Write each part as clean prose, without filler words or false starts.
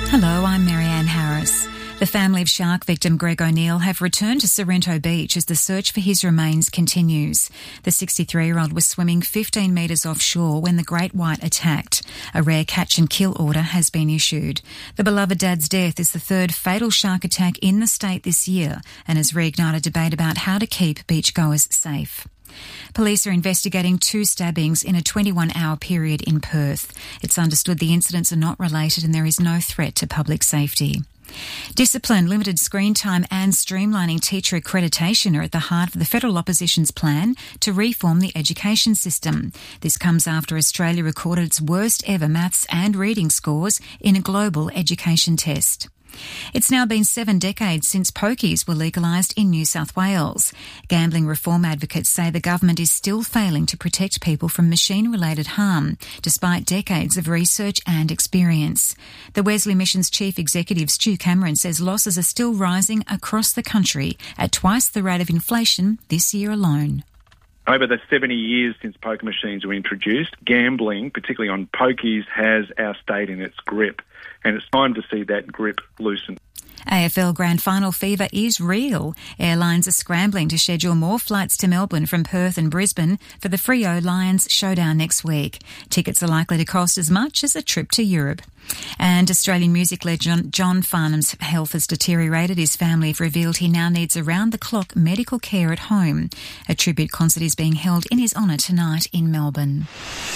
Hello, I'm Marianne Harris. The family of shark victim Greg O'Neill have returned to Sorrento Beach as the search for his remains continues. The 63-year-old was swimming 15 metres offshore when the great white attacked. A rare catch and kill order has been issued. The beloved dad's death is the third fatal shark attack in the state this year and has reignited debate about how to keep beachgoers safe. Police are investigating 2 stabbings in a 21-hour period in Perth. It's understood the incidents are not related and there is no threat to public safety. Discipline, limited screen time and streamlining teacher accreditation are at the heart of the federal opposition's plan to reform the education system. This comes after Australia recorded its worst ever maths and reading scores in a global education test. It's now been 7 decades since pokies were legalised in New South Wales. Gambling reform advocates say the government is still failing to protect people from machine-related harm, despite decades of research and experience. The Wesley Mission's Chief Executive Stu Cameron says losses are still rising across the country at twice the rate of inflation this year alone. Over the 70 years since poker machines were introduced, gambling, particularly on pokies, has our state in its grip. And it's time to see that grip loosen. AFL Grand Final fever is real. Airlines are scrambling to schedule more flights to Melbourne from Perth and Brisbane for the Freo Lions showdown next week. Tickets are likely to cost as much as a trip to Europe. And Australian music legend John Farnham's health has deteriorated. His family have revealed he now needs around-the-clock medical care at home. A tribute concert is being held in his honour tonight in Melbourne.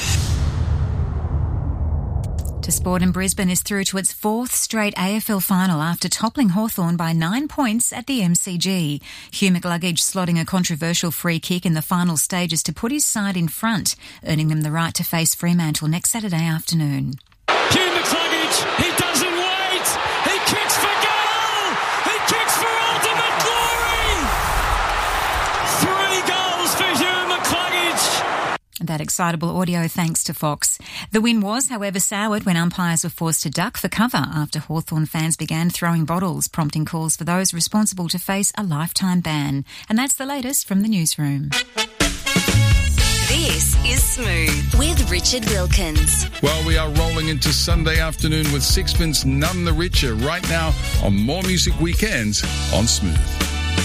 To sport, and Brisbane is through to its 4th straight AFL final after toppling Hawthorn by 9 points at the MCG. Hugh McCluggage slotting a controversial free kick in the final stages to put his side in front, earning them the right to face Fremantle next Saturday afternoon. Hugh McCluggage, he doesn't wait! He kicks for goal! He kicks for ultimate glory! 3 goals for Hugh McCluggage! That excitable audio thanks to Fox. The win was, however, soured when umpires were forced to duck for cover after Hawthorn fans began throwing bottles, prompting calls for those responsible to face a lifetime ban. And that's the latest from the newsroom. This is Smooth with Richard Wilkins. Well, we are rolling into Sunday afternoon with Sixpence None the Richer right now on More Music Weekends on Smooth.